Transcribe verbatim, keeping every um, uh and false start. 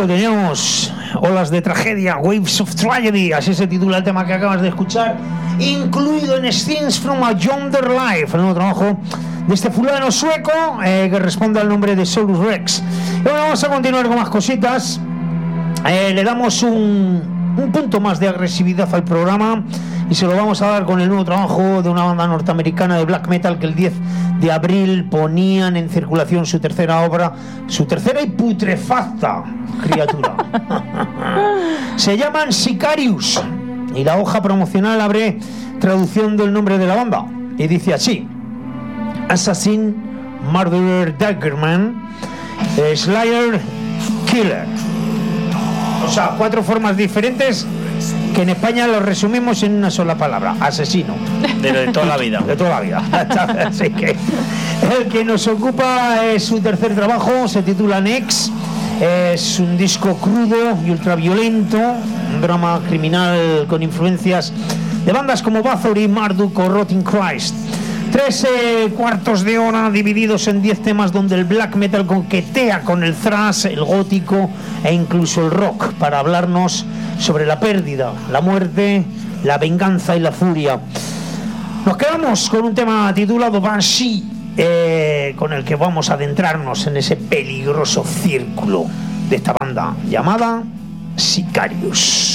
Bueno, teníamos Olas de Tragedia, Waves of Tragedy, así se titula el tema que acabas de escuchar, incluido en Scenes from a Yonder Life, el nuevo trabajo de este fulano sueco eh, que responde al nombre de Solus Rex. Y bueno, vamos a continuar con más cositas. Eh, le damos un, un punto más de agresividad al programa y se lo vamos a dar con el nuevo trabajo de una banda norteamericana de black metal que el diez de abril ponían en circulación su tercera obra, su tercera y putrefacta criatura. Se llaman Sicarius y la hoja promocional abre traducción del nombre de la banda y dice así: Assassin, Murderer, Daggerman, Slayer, Killer. O sea, cuatro formas diferentes que en España lo resumimos en una sola palabra: asesino. De, de toda la vida. De toda la vida. Así que el que nos ocupa es su tercer trabajo, se titula Nex. Es un disco crudo y ultraviolento, un drama criminal con influencias de bandas como Bathory, Marduk o Rotting Christ. Tres eh, cuartos de hora divididos en diez temas donde el black metal coquetea con el thrash, el gótico e incluso el rock para hablarnos sobre la pérdida, la muerte, la venganza y la furia. Nos quedamos con un tema titulado Banshee, eh, con el que vamos a adentrarnos en ese peligroso círculo de esta banda llamada Sicarius.